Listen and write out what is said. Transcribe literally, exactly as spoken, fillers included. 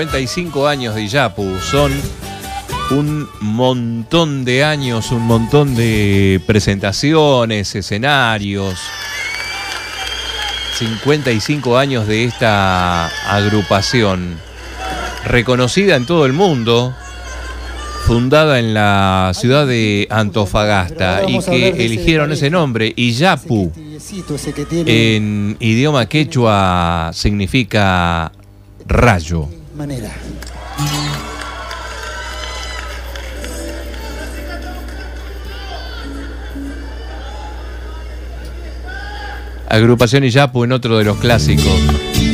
cincuenta y cinco años de Iyapu. Son un montón de años, un montón de presentaciones, escenarios. cincuenta y cinco años de esta agrupación, reconocida en todo el mundo, fundada en la ciudad de Antofagasta y que eligieron ese nombre, Iyapu, en idioma quechua significa rayo. Agrupación Iyapu en otro de los clásicos.